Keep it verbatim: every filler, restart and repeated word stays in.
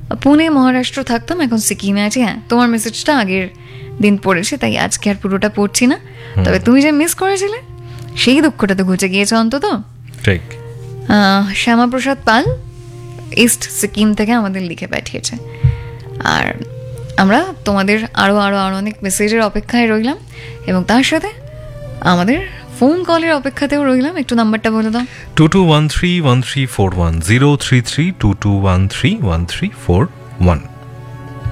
পুনে মহারাষ্ট্র থাকতাম, এখন সিকিমে আছি। হ্যাঁ, তোমার মেসেজটা আগের দিন পড়েছে, তাই আজকে আর পুরোটা পড়ছি না। তবে তুমি যে মিস করেছিলে সেই দুঃখটা তো ঘুচে গিয়েছে অন্তত। ঠিক। শ্যামাপ্রসাদ পাল ইস্ট সিকিম থেকে আমাদের লিখে পাঠিয়েছে। আর আমরা তোমাদের আরও আরও আরও অনেক মেসেজের অপেক্ষায় রইলাম, এবং তার সাথে আমাদের ফোন কলের অপেক্ষাতেও রইলাম। একটু নাম্বারটা বলে দাও। Two two one three one three four one zero three three two two one three one three four one.